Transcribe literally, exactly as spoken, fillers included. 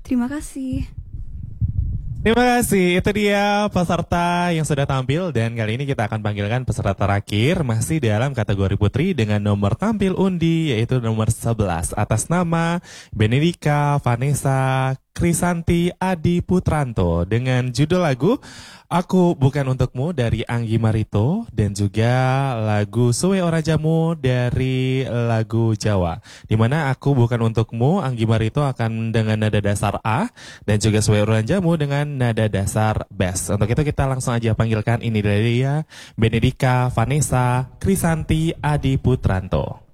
Terima kasih. Terima kasih, itu dia peserta yang sudah tampil dan kali ini kita akan panggilkan peserta terakhir masih dalam kategori putri dengan nomor tampil undi yaitu nomor sebelas atas nama Benedika Vanessa Krisanti Adi Putranto dengan judul lagu Aku Bukan Untukmu dari Anggi Marito dan juga lagu Suwe Ora Jamu dari lagu Jawa. Dimana Aku Bukan Untukmu Anggi Marito akan dengan nada dasar A dan juga Suwe Ora Jamu dengan nada dasar bass. Untuk itu kita langsung aja panggilkan ini dari dia Benedika Vanessa Krisanti Adi Putranto.